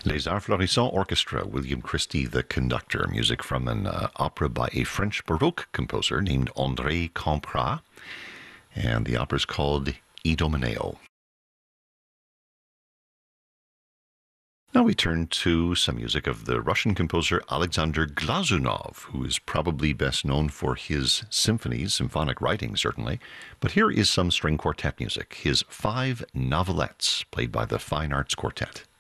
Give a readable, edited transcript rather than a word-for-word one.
Les Arts Florissants Orchestra, William Christie, the conductor. Music from an opera by a French Baroque composer named André Campra. And the opera is called Idomeneo. Now we turn to some music of the Russian composer Alexander Glazunov, who is probably best known for his symphonies, symphonic writing certainly. But here is some string quartet music, his 5 novelettes, played by the Fine Arts Quartet.